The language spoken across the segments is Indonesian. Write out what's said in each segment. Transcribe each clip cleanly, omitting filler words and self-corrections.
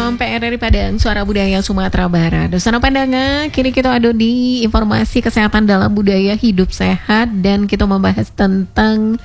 PRRI Padang, Suara Budaya Sumatera Barat. Dosana pandangan, kini kita ada di informasi kesehatan dalam budaya hidup sehat dan kita membahas tentang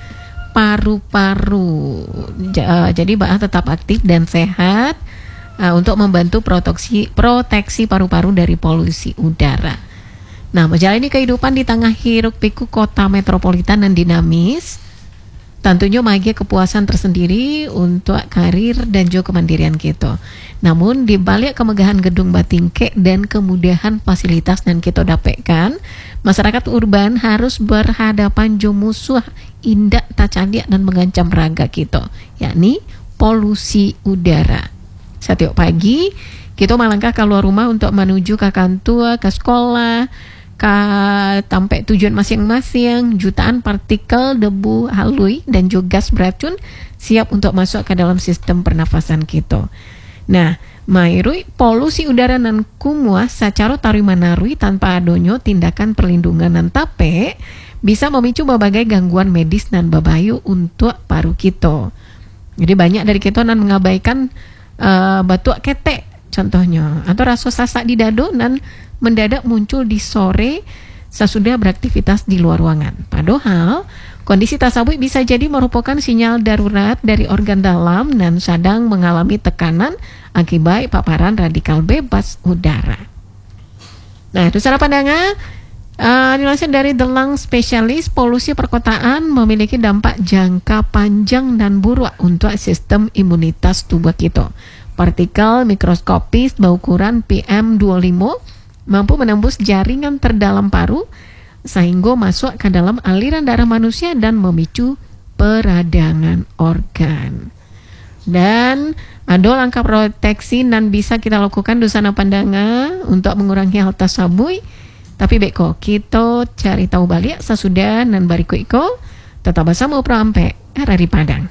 paru-paru. Jadi Mbak tetap aktif dan sehat untuk membantu proteksi paru-paru dari polusi udara. Nah, menjalani kehidupan di tengah hiruk-pikuk kota metropolitan dan dinamis, tentunya bahagia kepuasan tersendiri untuk karir dan juga kemandirian kita. Namun di balik kemegahan gedung batingke dan kemudahan fasilitas yang kita dapatkan, masyarakat urban harus berhadapan jo musuh indak tacadia dan mengancam raga kita, yakni polusi udara. Setiap pagi kita melangkah keluar rumah untuk menuju ke kantor, ke sekolah, ke tempat tujuan masing-masing. Jutaan partikel debu halui dan juga gas beracun siap untuk masuk ke dalam sistem pernafasan kita. Nah, mairui polusi udara nan kumua secara tarimanarui tanpa adonyo tindakan perlindungan nan tape bisa memicu berbagai gangguan medis dan babayu untuk paru kita. Jadi banyak dari kita nan mengabaikan batuk ketek contohnya, atau rasa sasak di dado dan mendadak muncul di sore sesudah beraktivitas di luar ruangan. Padahal kondisi tersebut bisa jadi merupakan sinyal darurat dari organ dalam dan sedang mengalami tekanan akibat paparan radikal bebas udara. Nah, itu cara pandangan dilansir dari The Lung Specialist, polusi perkotaan memiliki dampak jangka panjang dan buruk untuk sistem imunitas tubuh kita. Partikel mikroskopis berukuran PM25 mampu menembus jaringan terdalam paru sehingga masuk ke dalam aliran darah manusia dan memicu peradangan organ. Dan ada langkah proteksi dan bisa kita lakukan dosana pandangan untuk mengurangi hal tersebut. Tapi beko kita cari tahu balik sesudah dan bariku iko tetap bersama Pro Ampe RRI Padang.